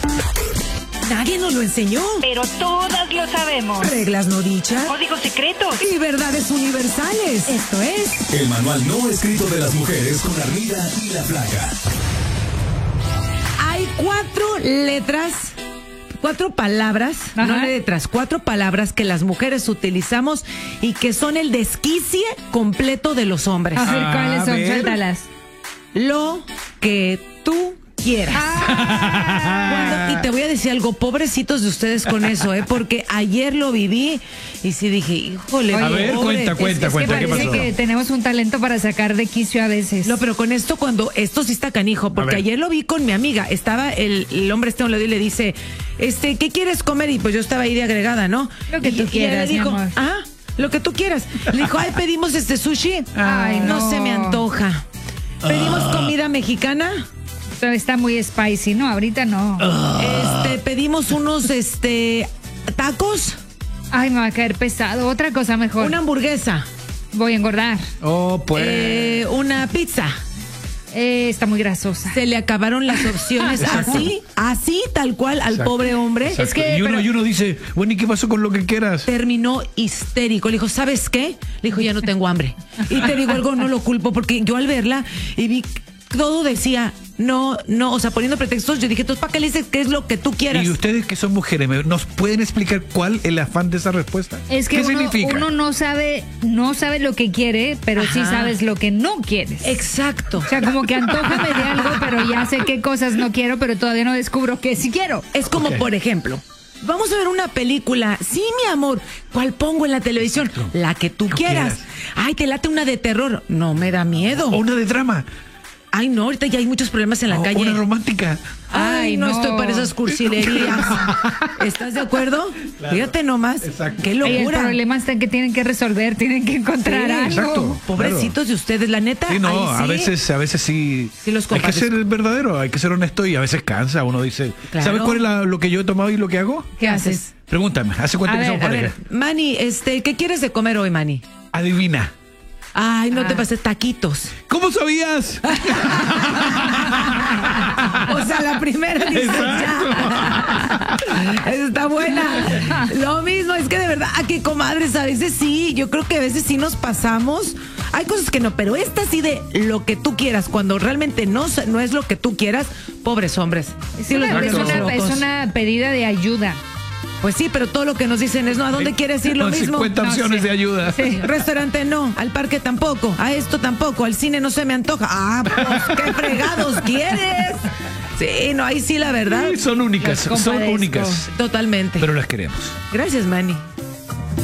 Nadie nos lo enseñó. Pero todas lo sabemos. Reglas no dichas. Códigos secretos. Y verdades universales. Esto es... El manual no escrito de las mujeres con Armida y la Flaca. Hay 4 letras, 4 palabras, Ajá. no letras, 4 palabras que las mujeres utilizamos y que son el desquicie completo de los hombres. A ver, ¿cuáles son? Suéltalas. Lo que tú quieras. Y te voy a decir algo, pobrecitos de ustedes con eso, porque ayer lo viví y sí dije, híjole. Oye, A ver, pobre. cuenta, Es que ¿qué parece pasó? que tenemos un talento para sacar de quicio a veces. No, pero con esto esto sí está canijo, porque A ver. ayer lo vi con mi amiga, estaba el hombre a un lado y le dice, ¿qué quieres comer? Y pues yo estaba ahí de agregada, ¿no? Lo que tú Y ella quieras, le dijo, mi amor. lo que tú quieras. Le dijo, pedimos sushi. Ay, No se me no. antoja. Pedimos comida mexicana. Pero está muy spicy, ¿no? Ahorita no. Pedimos unos tacos, Ay, me va a caer pesado. Otra cosa mejor. una hamburguesa, Voy a engordar. Oh, pues. una pizza. Está muy grasosa. Se le acabaron las opciones así tal cual al Exacto. pobre hombre. Exacto. es que- y uno, pero- y uno dice, bueno, ¿y qué pasó con lo que quieras? Terminó histérico. Le dijo, ¿sabes qué? Le dijo, ya no tengo hambre. Y te digo algo, no lo culpo, porque yo al verla y vi, todo decía, no, o sea, poniendo pretextos, yo dije, ¿para qué le dices qué es lo que tú quieras? Y ustedes que son mujeres, ¿nos pueden explicar cuál es el afán de esa respuesta? Es que ¿Qué uno significa? no sabe lo que quiere, pero sí Ajá. sabes lo que no quieres. Exacto. O sea, como que antójame de algo, pero ya sé qué cosas no quiero, pero todavía no descubro qué sí quiero. Es como, Ok. por ejemplo, vamos a ver una película. Sí, mi amor. ¿Cuál pongo en la televisión? La que tú quieras. Ay, te late una de terror. No me da miedo. O una de drama. Ay, no, ahorita ya hay muchos problemas en la O calle. una romántica. Ay, no estoy para esas cursilerías. ¿Estás de acuerdo? Fíjate nomás. Exacto. Qué Y el locura. problema está en que tienen que resolver, tienen que encontrar Sí, algo. exacto. Pobrecitos de ustedes, la neta. Sí, no, ahí a veces sí. Sí los hay que compadezco. ser verdadero, hay que ser honesto y a veces cansa. Uno dice, Claro. ¿sabes cuál es lo que yo he tomado y lo que hago? ¿Qué haces? Pregúntame, ¿hace cuánto A que ver, somos A pareja? ver, Manny, ¿qué quieres de comer hoy, Manny? Adivina. Ay, no te pases taquitos. ¿Cómo sabías? O sea, la primera dice ya. Esa está buena. Lo mismo, es que de verdad, a que comadres, a veces sí, yo creo que a veces sí nos pasamos. Hay cosas que no, pero esta sí de lo que tú quieras, cuando realmente no es lo que tú quieras, pobres hombres. Sí los volvemos locos. Es una pedida de ayuda. Pues sí, pero todo lo que nos dicen es, no, ¿a dónde quieres ir? Lo Con mismo. 50 opciones sí. de ayuda. Sí. Restaurante no, al parque tampoco, a esto tampoco, al cine no se me antoja. Ah, pues, ¿qué fregados quieres? Sí, no, ahí sí la verdad. Sí, son únicas, Los son compadezco. únicas. Totalmente. Pero las queremos. Gracias, Manny.